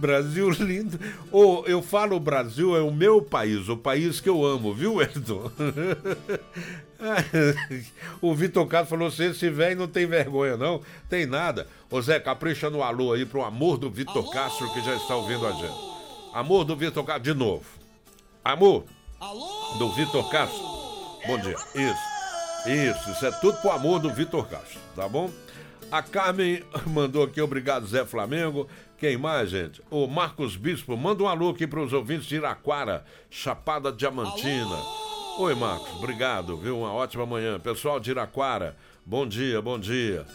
Brasil lindo. Ou eu falo, o Brasil é o meu país, o país que eu amo, viu, Wellington? O Vitor Castro falou: se esse velho não tem vergonha, não, tem nada. Ô Zé, capricha no alô aí pro amor do Vitor Castro, que já está ouvindo a gente. Amor do Vitor Castro, de novo. Amor do Vitor Castro. Bom dia. Isso é tudo pro amor do Vitor Castro, tá bom? A Carmen mandou aqui, obrigado, Zé Flamengo. Quem mais, gente? O Marcos Bispo, manda um alô aqui pros ouvintes de Iraquara, Chapada Diamantina. Oi, Marcos, obrigado, viu? Uma ótima manhã. Pessoal de Iraquara, bom dia, bom dia.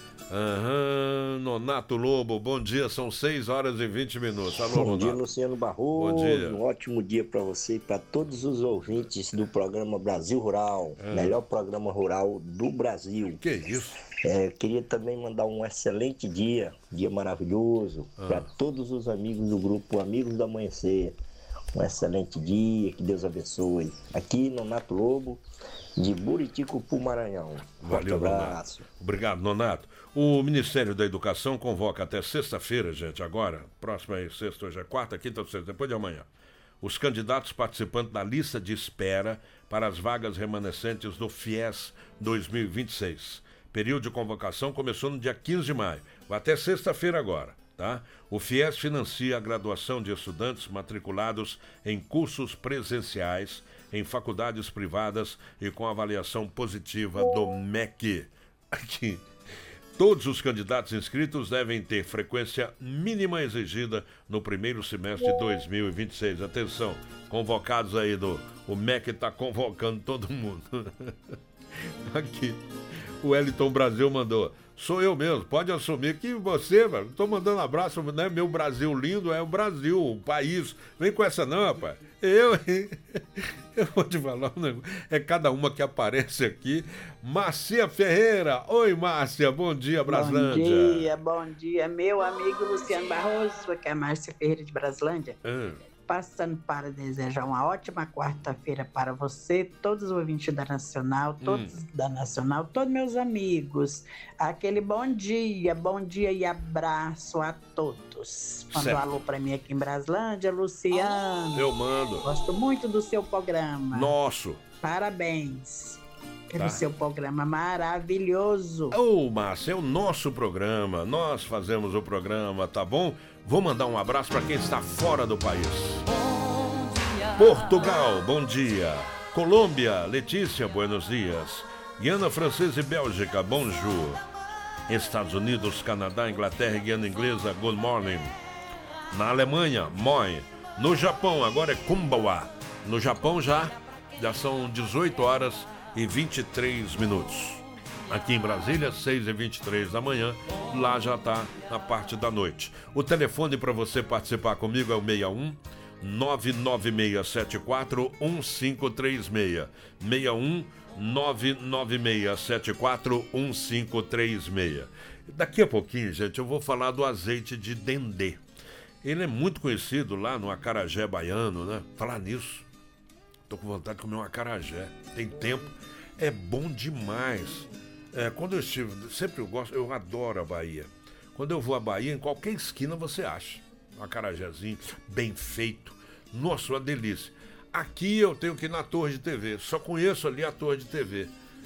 Nonato Lobo, bom dia, são 6 horas e 20 minutos. Alô, bom Nonato. dia, Luciano Barroso. Bom dia. Um ótimo dia para você e para todos os ouvintes do programa Brasil Rural, melhor programa rural do Brasil. Que isso? Queria também mandar um excelente dia maravilhoso para todos os amigos do grupo Amigos do Amanhecer. Um excelente dia, que Deus abençoe. Aqui, Nonato Lobo, de Buriticupu, Maranhão. Valeu, abraço. Nonato. Obrigado, Nonato. O Ministério da Educação convoca até sexta-feira, gente, agora, próxima aí, sexta, hoje é quarta, quinta ou sexta, depois de amanhã, os candidatos participantes da lista de espera para as vagas remanescentes do FIES 2026. Período de convocação começou no dia 15 de maio, vai até sexta-feira agora, tá? O FIES financia a graduação de estudantes matriculados em cursos presenciais, em faculdades privadas e com avaliação positiva do MEC. Aqui. Todos os candidatos inscritos devem ter frequência mínima exigida no primeiro semestre de 2026. Atenção, convocados aí o MEC está convocando todo mundo. Aqui, o Wellington Brasil mandou: sou eu mesmo, pode assumir que você, velho, tô mandando abraço, né? Meu Brasil lindo é o Brasil, o país. Vem com essa não, rapaz. Eu vou te falar um negócio. É cada uma que aparece aqui. Márcia Ferreira. Oi, Márcia. Bom dia, Braslândia. Bom dia, meu amigo Luciano Barroso, que é a Márcia Ferreira de Braslândia. Passando para desejar uma ótima quarta-feira para você, todos os ouvintes da Nacional, todos meus amigos. Aquele bom dia e abraço a todos. Manda um alô para mim aqui em Braslândia, Luciano. Eu mando. Gosto muito do seu programa. Nosso. Parabéns pelo seu programa maravilhoso. Márcia, é o nosso programa. Nós fazemos o programa, tá bom? Vou mandar um abraço para quem está fora do país. Portugal, bom dia. Colômbia, Letícia, buenos dias. Guiana Francesa e Bélgica, bonjour. Estados Unidos, Canadá, Inglaterra e Guiana Inglesa, good morning. Na Alemanha, moi. No Japão, agora é kumbawa. No Japão já são 18 horas e 23 minutos. Aqui em Brasília, 6h23 da manhã, lá já está na parte da noite. O telefone para você participar comigo é o 61 99674 1536. 61 99674 1536. Daqui a pouquinho, gente, eu vou falar do azeite de dendê. Ele é muito conhecido lá no acarajé baiano, né? Falar nisso, tô com vontade de comer um acarajé. Tem tempo, é bom demais. Quando eu estive, sempre eu adoro a Bahia. Quando eu vou à Bahia, em qualquer esquina você acha um acarajézinho bem feito. Nossa, uma delícia. Aqui eu tenho que ir na Torre de TV, só conheço ali a Torre de TV.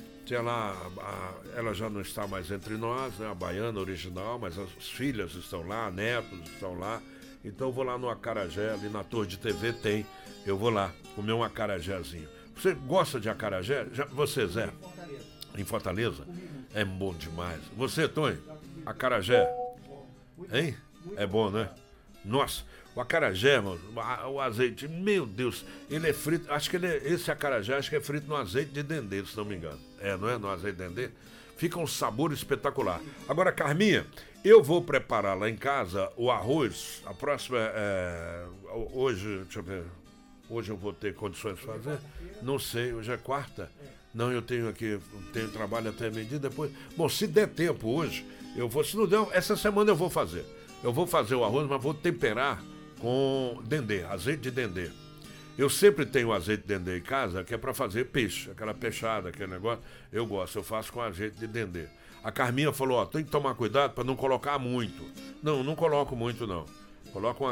Ela já não está mais entre nós, né? A baiana original, mas as filhas estão lá, netos estão lá. Então eu vou lá no acarajé, ali na Torre de TV tem. Eu vou lá comer um acarajézinho. Você gosta de acarajé? Você, Zé? Em Fortaleza? É bom demais. Você, Tony? Acarajé? Hein? É bom, né? Nossa, o acarajé, mano, o azeite, meu Deus, ele é frito, acho que esse acarajé, acho que é frito no azeite de dendê, se não me engano. Não é? No azeite de dendê? Fica um sabor espetacular. Agora, Carminha, eu vou preparar lá em casa o arroz, a próxima hoje, deixa eu ver, hoje eu vou ter condições de fazer? Não sei, hoje é quarta. Não, eu tenho trabalho até meio-dia depois. Bom, se der tempo hoje, eu vou. Se não der, essa semana eu vou fazer. Eu vou fazer o arroz, mas vou temperar com dendê, azeite de dendê. Eu sempre tenho azeite de dendê em casa, que é para fazer peixe, aquela peixada, aquele negócio. Eu gosto, eu faço com azeite de dendê. A Carminha falou, tem que tomar cuidado para não colocar muito. Não coloco muito, não. Coloco